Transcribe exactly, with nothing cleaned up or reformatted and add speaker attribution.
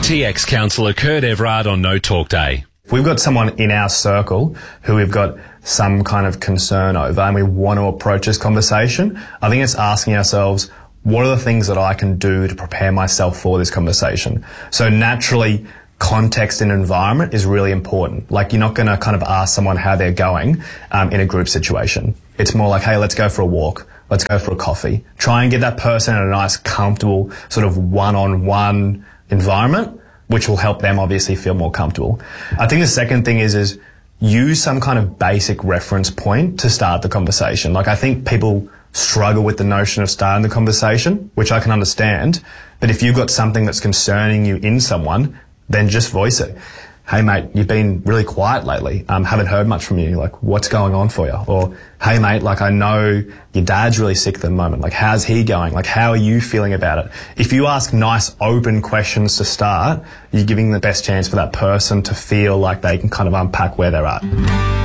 Speaker 1: T X counsellor Kurt Everard on No Talk Day.
Speaker 2: If we've got someone in our circle who we've got some kind of concern over and we want to approach this conversation, I think it's asking ourselves, what are the things that I can do to prepare myself for this conversation? So naturally, context and environment is really important. Like, you're not going to kind of ask someone how they're going um, in a group situation. It's more like, hey, let's go for a walk. Let's go for a coffee. Try and get that person in a nice, comfortable, sort of one-on-one environment, which will help them obviously feel more comfortable. I think the second thing is, is use some kind of basic reference point to start the conversation. Like, I think people struggle with the notion of starting the conversation, which I can understand. But if you've got something that's concerning you in someone, then just voice it. Hey mate, you've been really quiet lately. Um, haven't heard much from you. Like, what's going on for you? Or, hey mate, like, I know your dad's really sick at the moment. Like, how's he going? Like, how are you feeling about it? If you ask nice, open questions to start, you're giving the best chance for that person to feel like they can kind of unpack where they're at.